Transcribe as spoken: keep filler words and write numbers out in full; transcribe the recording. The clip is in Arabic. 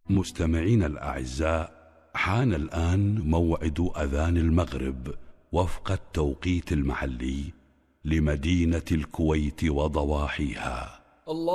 مستمعينا الأعزاء، حان الآن موعد أذان المغرب وفق التوقيت المحلي لمدينة الكويت وضواحيها. الله